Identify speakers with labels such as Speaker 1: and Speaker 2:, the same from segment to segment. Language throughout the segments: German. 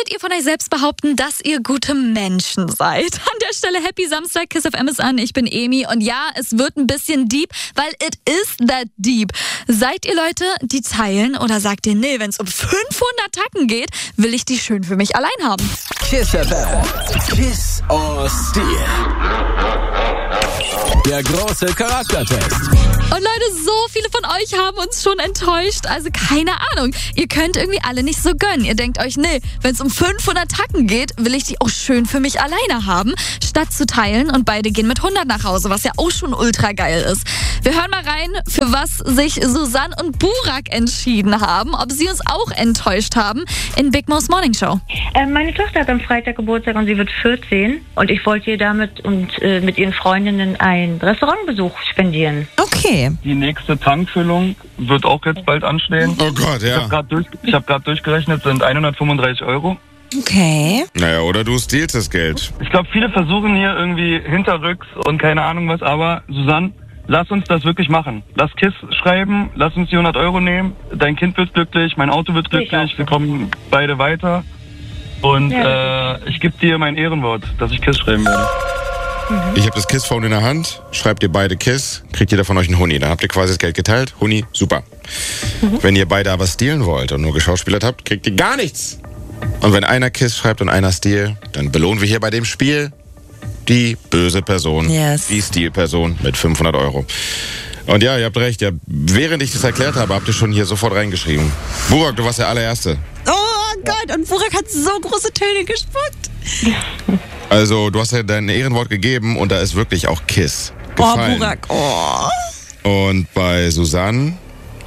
Speaker 1: Würdet ihr von euch selbst behaupten, dass ihr gute Menschen seid? An der Stelle Happy Samstag, Kiss FM ist an, ich bin Emi und ja, es wird ein bisschen deep, weil it is that deep. Seid ihr Leute, die teilen oder sagt ihr, nee, wenn es um 500 Tacken geht, will ich die schön für mich allein haben?
Speaker 2: Kiss FM, Kiss or Steal. Der große Charaktertest.
Speaker 1: Und Leute, so viele von euch haben uns schon enttäuscht. Also keine Ahnung, ihr könnt irgendwie alle nicht so gönnen. Ihr denkt euch, nee, wenn es um 500 Tacken geht, will ich die auch schön für mich alleine haben, statt zu teilen. Und beide gehen mit 100 nach Hause, was ja auch schon ultra geil ist. Wir hören mal rein, für was sich Susanne und Burak entschieden haben. Ob sie uns auch enttäuscht haben in Big Mo's Morning Show.
Speaker 3: Meine Tochter hat am Freitag Geburtstag und sie wird 14. Und ich wollte ihr damit und mit ihren Freundinnen einen Restaurantbesuch spendieren.
Speaker 4: Okay.
Speaker 5: Die nächste Tankfüllung wird auch jetzt bald anstehen.
Speaker 6: Oh Gott, ja.
Speaker 5: Ich habe gerade durchgerechnet, sind 135 €.
Speaker 4: Okay.
Speaker 6: Naja, oder du stehlst das Geld.
Speaker 5: Ich glaube, viele versuchen hier irgendwie hinterrücks und keine Ahnung was, aber Susanne, lass uns das wirklich machen. Lass KISS schreiben, lass uns die 100 € nehmen. Dein Kind wird glücklich, mein Auto wird glücklich, wir kommen beide weiter. Und ich gebe dir mein Ehrenwort, dass ich KISS schreiben werde.
Speaker 6: Ich habe das KISS-Phone in der Hand, schreibt ihr beide KISS, kriegt jeder von euch einen Huni. Dann habt ihr quasi das Geld geteilt. Huni, super. Wenn ihr beide aber stehlen wollt und nur geschauspielert habt, kriegt ihr gar nichts. Und wenn einer KISS schreibt und einer Steal, dann belohnen wir hier bei dem Spiel die böse Person, die Steal-Person mit 500 €. Und ja, ihr habt recht, ja, während ich das erklärt habe, habt ihr schon hier sofort reingeschrieben. Burak, du warst der allererste.
Speaker 4: Oh Gott, und Burak hat so große Töne gespuckt.
Speaker 6: Also, du hast ja dein Ehrenwort gegeben und da ist wirklich auch KISS gefallen.
Speaker 4: Oh, Burak, oh.
Speaker 6: Und bei Susanne,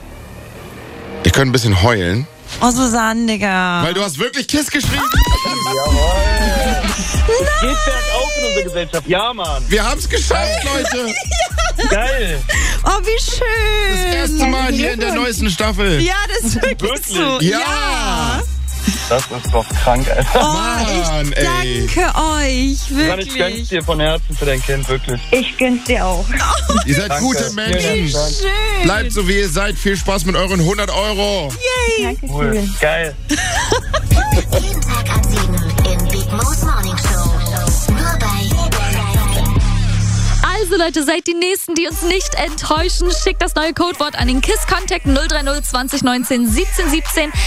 Speaker 6: ich könnte ein bisschen heulen.
Speaker 4: Oh, Susanne, Digga.
Speaker 6: Weil du hast wirklich KISS geschrieben.
Speaker 5: Jawohl. Es geht bergauf in unserer Gesellschaft. Ja, Mann.
Speaker 6: Wir haben's geschafft, Leute.
Speaker 5: Geil.
Speaker 4: Oh, wie schön.
Speaker 6: Das erste Mal hier in der neuesten Staffel.
Speaker 4: Ja, das ist wirklich so.
Speaker 6: Ja.
Speaker 5: Das ist doch krank, Alter.
Speaker 4: Oh,
Speaker 6: Mann,
Speaker 4: ich danke euch, wirklich.
Speaker 5: Ich gönn's dir von Herzen für dein Kind, wirklich.
Speaker 3: Ich gönn's dir auch.
Speaker 6: Ihr seid gute Menschen.
Speaker 4: Schön.
Speaker 6: Bleibt so, wie ihr seid. Viel Spaß mit euren 100 €.
Speaker 4: Yay.
Speaker 5: Cool. Geil.
Speaker 7: Jeden Tag ab 7 in Big Mo's Morning Show. Nur bei
Speaker 1: Also Leute, seid die Nächsten, die uns nicht enttäuschen. Schickt das neue Codewort an den KISS-Contact 030 20 19 17 17.